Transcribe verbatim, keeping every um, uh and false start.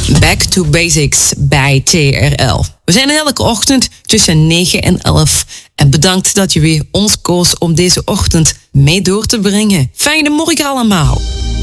Back to Basics bij T R L. We zijn er elke ochtend tussen negen en elf. En bedankt dat je weer ons koos om deze ochtend mee door te brengen. Fijne morgen allemaal.